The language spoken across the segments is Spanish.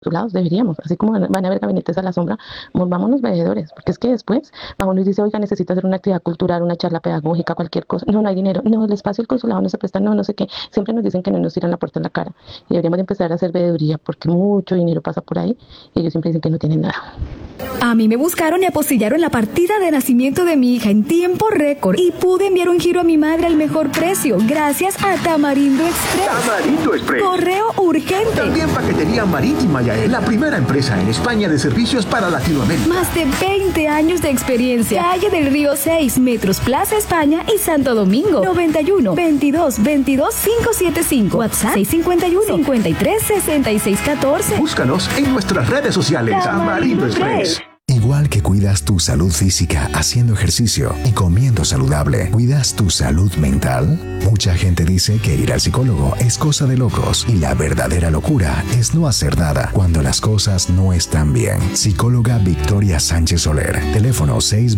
lados deberíamos, así como van a haber gabinetes a la sombra, volvámonos veedores, porque es que después va uno y dice, oiga, necesito hacer una actividad cultural, una charla pedagógica, cualquier cosa, no, no hay dinero, no, el espacio del consulado no se presta, no, no sé qué, siempre nos dicen que no nos tiran la puerta en la cara, y deberíamos de empezar a hacer veeduría, porque mucho dinero pasa por ahí, y ellos siempre dicen que no tienen nada. A mí me buscaron y apostillaron la partida de nacimiento de mi hija en tiempo récord y pude enviar un giro a mi madre al mejor precio gracias a Tamarindo Express. Tamarindo Express. Correo urgente. También paquetería marítima Yael, la primera empresa en España de servicios para Latinoamérica. Más de 20 años de experiencia. Calle del Río 6, Metros Plaza España y Santo Domingo. 91 22 22 575. WhatsApp 651 53 66 14. Búscanos en nuestras redes sociales. Tamarindo Express. Igual que cuidas tu salud física haciendo ejercicio y comiendo saludable, ¿cuidas tu salud mental? Mucha gente dice que ir al psicólogo es cosa de locos y la verdadera locura es no hacer nada cuando las cosas no están bien. Psicóloga Victoria Sánchez Soler, teléfono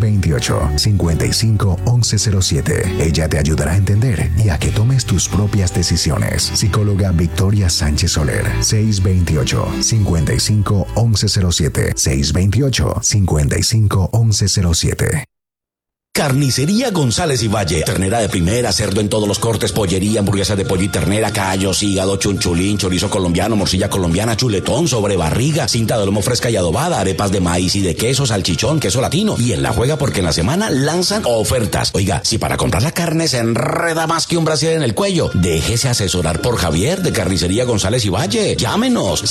628-55-1107. Ella te ayudará a entender y a que tomes tus propias decisiones. Psicóloga Victoria Sánchez Soler, 628-55-1107. 628-55-1107. Carnicería González y Valle. Ternera de primera, cerdo en todos los cortes, pollería, hamburguesa de pollo y ternera, callos, hígado, chunchulín, chorizo colombiano, morcilla colombiana, chuletón, sobrebarriga, cinta de lomo fresca y adobada, arepas de maíz y de queso, salchichón, queso latino. Y en La Juega porque en la semana lanzan ofertas. Oiga, si para comprar la carne se enreda más que un brasier en el cuello, déjese asesorar por Javier de Carnicería González y Valle. Llámenos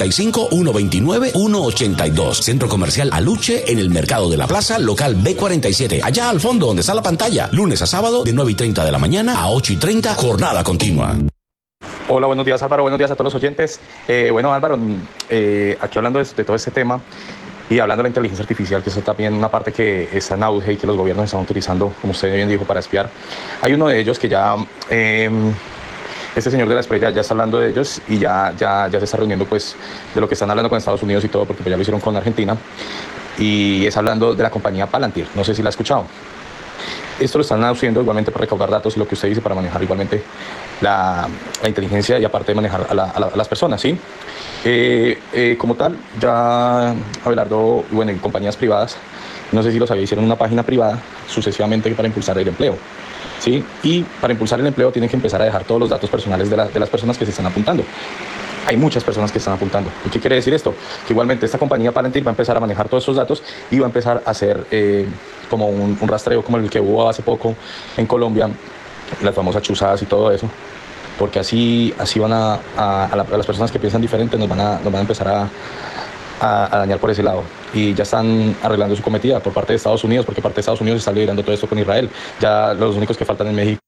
685-129-182. Centro Comercial Aluche en el Mercado de la Plaza, local B47. Allá al fondo donde está la pantalla, lunes a sábado de 9:30 de la mañana a 8:30, jornada continua. Hola, buenos días Álvaro, buenos días a todos los oyentes. Bueno Álvaro, aquí hablando de todo este tema y hablando de la inteligencia artificial, que es también una parte que está en auge y que los gobiernos están utilizando, como usted bien dijo, para espiar. Hay uno de ellos que ya, este señor de la Esprella ya está hablando de ellos y ya se está reuniendo pues de lo que están hablando con Estados Unidos y todo, porque pues ya lo hicieron con Argentina. Y es hablando de la compañía Palantir, no sé si la ha escuchado. Esto lo están haciendo igualmente para recaudar datos y lo que usted dice, para manejar igualmente la inteligencia y aparte de manejar a las personas, ¿sí? Como tal, ya Abelardo, bueno, en compañías privadas, no sé si lo sabía, hicieron una página privada sucesivamente para impulsar el empleo, ¿sí? Y para impulsar el empleo tienen que empezar a dejar todos los datos personales de las personas que se están apuntando. Hay muchas personas que están apuntando. ¿Y qué quiere decir esto? Que igualmente esta compañía Palantir va a empezar a manejar todos esos datos y va a empezar a hacer como un rastreo como el que hubo hace poco en Colombia, las famosas chuzadas y todo eso, porque así van a las personas que piensan diferente nos van a empezar a dañar por ese lado. Y ya están arreglando su cometida por parte de Estados Unidos, porque parte de Estados Unidos está liderando todo esto con Israel. Ya los únicos que faltan en México.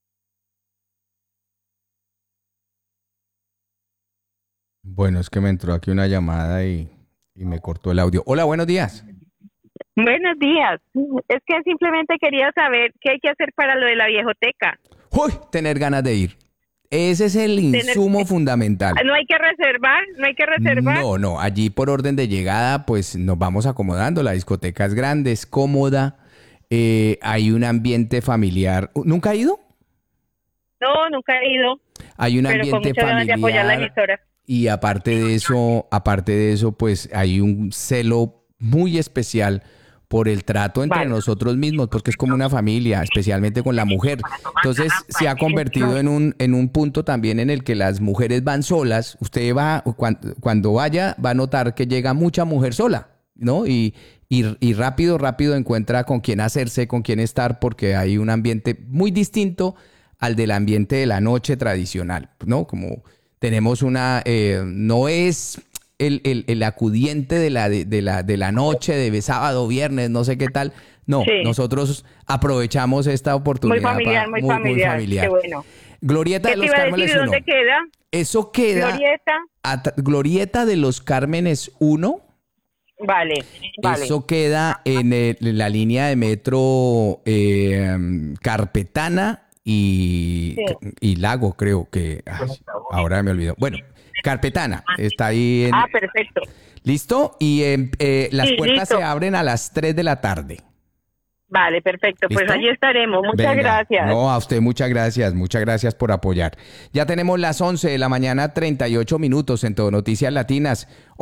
Bueno, es que me entró aquí una llamada y me cortó el audio. Hola, buenos días. Buenos días. Es que simplemente quería saber qué hay que hacer para lo de la viejoteca. ¡Uy! Tener ganas de ir. Ese es el insumo fundamental. No hay que reservar. No. Allí por orden de llegada, pues nos vamos acomodando. La discoteca es grande, es cómoda. Hay un ambiente familiar. ¿Nunca ha ido? No, nunca he ido. Hay un pero ambiente con muchas ganas de apoyar la familiar. emisora. Y aparte de eso, pues hay un celo muy especial por el trato entre nosotros mismos, porque es como una familia, especialmente con la mujer. Entonces se ha convertido en un punto también en el que las mujeres van solas. Usted cuando vaya, va a notar que llega mucha mujer sola, ¿no? Y rápido encuentra con quién hacerse, con quién estar, porque hay un ambiente muy distinto al del ambiente de la noche tradicional, ¿no? Como tenemos no es el acudiente de la noche, de sábado, viernes, no sé qué tal. No, sí. Nosotros aprovechamos esta oportunidad. Muy familiar. Qué bueno. Glorieta de los Cármenes 1. ¿Dónde queda? Eso queda. Glorieta de los Cármenes 1. Vale. Eso queda en la línea de metro Carpetana y Lago, creo que. Ahora me olvidó. Bueno, Carpetana está ahí. Perfecto. ¿Listo? Y las puertas se abren a las 3 de la tarde. Vale, perfecto. Pues ¿Listo? allí estaremos. Muchas Venga. gracias. No, a usted muchas gracias por apoyar. Ya tenemos las 11 de la mañana, 38 minutos en Todo Noticias Latinas.